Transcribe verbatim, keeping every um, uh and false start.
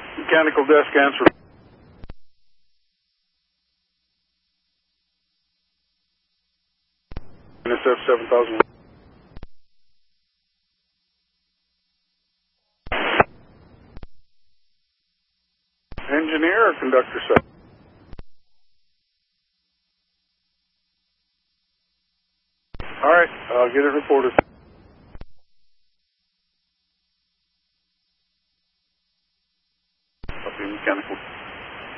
Mechanical desk answer. N S F seven thousand. Engineer or conductor side? All right, I'll get it reported.